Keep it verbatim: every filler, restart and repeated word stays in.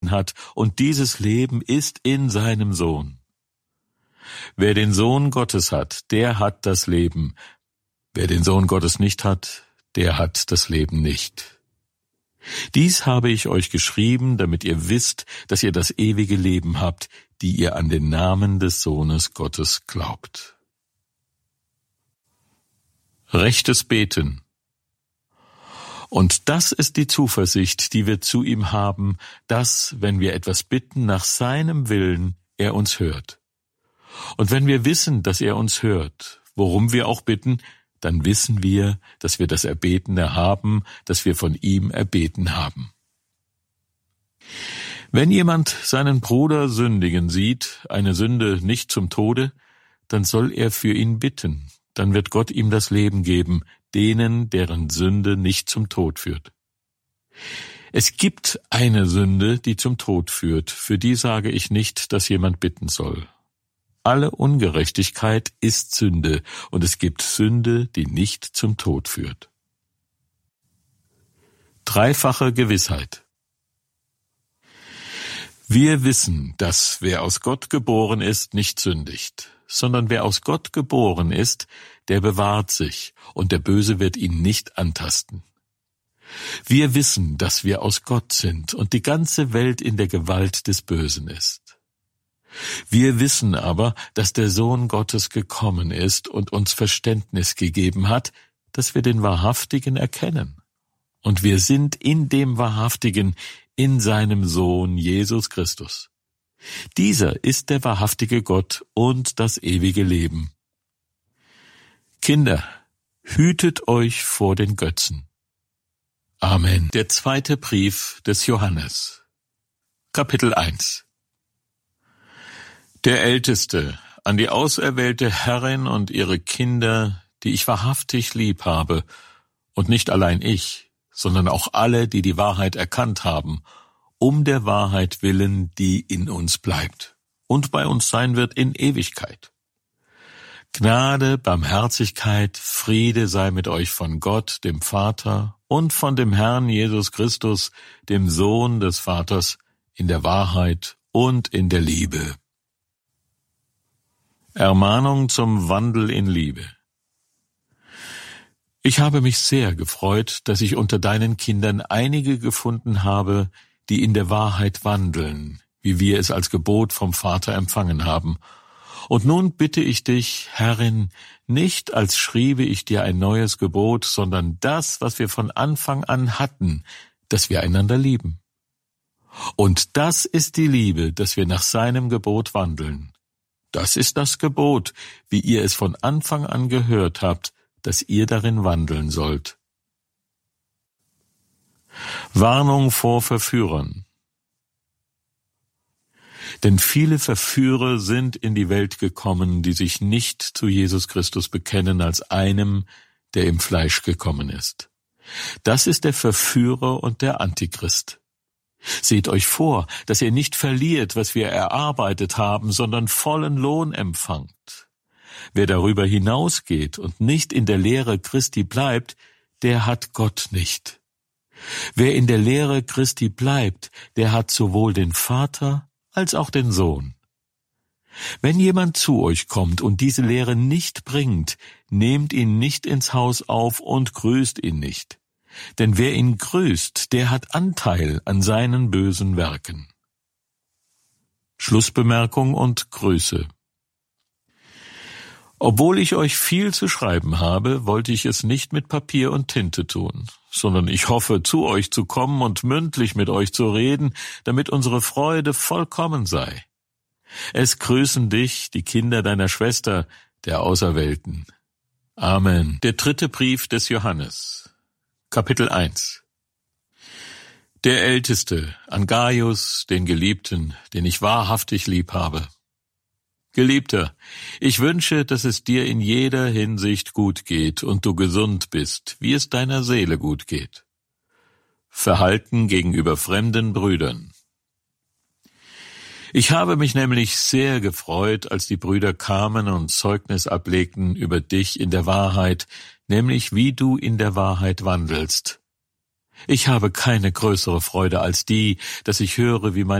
Leben hat, und dieses Leben ist in seinem Sohn. Wer den Sohn Gottes hat, der hat das Leben. Wer den Sohn Gottes nicht hat, der hat das Leben nicht. Dies habe ich euch geschrieben, damit ihr wisst, dass ihr das ewige Leben habt, die ihr an den Namen des Sohnes Gottes glaubt. Rechtes Beten. Und das ist die Zuversicht, die wir zu ihm haben, dass, wenn wir etwas bitten nach seinem Willen, er uns hört. Und wenn wir wissen, dass er uns hört, worum wir auch bitten, dann wissen wir, dass wir das Erbetene haben, das wir von ihm erbeten haben. Wenn jemand seinen Bruder sündigen sieht, eine Sünde nicht zum Tode, dann soll er für ihn bitten, dann wird Gott ihm das Leben geben, denen, deren Sünde nicht zum Tod führt. Es gibt eine Sünde, die zum Tod führt, für die sage ich nicht, dass jemand bitten soll. Alle Ungerechtigkeit ist Sünde, und es gibt Sünde, die nicht zum Tod führt. Dreifache Gewissheit. Wir wissen, dass wer aus Gott geboren ist, nicht sündigt, sondern wer aus Gott geboren ist, der bewahrt sich, und der Böse wird ihn nicht antasten. Wir wissen, dass wir aus Gott sind und die ganze Welt in der Gewalt des Bösen ist. Wir wissen aber, dass der Sohn Gottes gekommen ist und uns Verständnis gegeben hat, dass wir den Wahrhaftigen erkennen. Und wir sind in dem Wahrhaftigen, in seinem Sohn Jesus Christus. Dieser ist der wahrhaftige Gott und das ewige Leben. Kinder, hütet euch vor den Götzen. Amen. Der zweite Brief des Johannes. Kapitel eins. Der Älteste, an die auserwählte Herrin und ihre Kinder, die ich wahrhaftig lieb habe, und nicht allein ich, sondern auch alle, die die Wahrheit erkannt haben, um der Wahrheit willen, die in uns bleibt und bei uns sein wird in Ewigkeit. Gnade, Barmherzigkeit, Friede sei mit euch von Gott, dem Vater, und von dem Herrn Jesus Christus, dem Sohn des Vaters, in der Wahrheit und in der Liebe. Ermahnung zum Wandel in Liebe. Ich habe mich sehr gefreut, dass ich unter deinen Kindern einige gefunden habe, die in der Wahrheit wandeln, wie wir es als Gebot vom Vater empfangen haben. Und nun bitte ich dich, Herrin, nicht als schriebe ich dir ein neues Gebot, sondern das, was wir von Anfang an hatten, dass wir einander lieben. Und das ist die Liebe, dass wir nach seinem Gebot wandeln. Das ist das Gebot, wie ihr es von Anfang an gehört habt, dass ihr darin wandeln sollt. Warnung vor Verführern. Denn viele Verführer sind in die Welt gekommen, die sich nicht zu Jesus Christus bekennen als einem, der im Fleisch gekommen ist. Das ist der Verführer und der Antichrist. Seht euch vor, dass ihr nicht verliert, was wir erarbeitet haben, sondern vollen Lohn empfangt. Wer darüber hinausgeht und nicht in der Lehre Christi bleibt, der hat Gott nicht. Wer in der Lehre Christi bleibt, der hat sowohl den Vater als auch den Sohn. Wenn jemand zu euch kommt und diese Lehre nicht bringt, nehmt ihn nicht ins Haus auf und grüßt ihn nicht. Denn wer ihn grüßt, der hat Anteil an seinen bösen Werken. Schlussbemerkung und Grüße. Obwohl ich euch viel zu schreiben habe, wollte ich es nicht mit Papier und Tinte tun, sondern ich hoffe, zu euch zu kommen und mündlich mit euch zu reden, damit unsere Freude vollkommen sei. Es grüßen dich die Kinder deiner Schwester, der Auserwählten. Amen. Der dritte Brief des Johannes. Kapitel eins. Der Älteste, an Gaius, den Geliebten, den ich wahrhaftig lieb habe. Geliebter, ich wünsche, dass es dir in jeder Hinsicht gut geht und du gesund bist, wie es deiner Seele gut geht. Verhalten gegenüber fremden Brüdern. Ich habe mich nämlich sehr gefreut, als die Brüder kamen und Zeugnis ablegten über dich in der Wahrheit, nämlich wie du in der Wahrheit wandelst. Ich habe keine größere Freude als die, dass ich höre, wie meine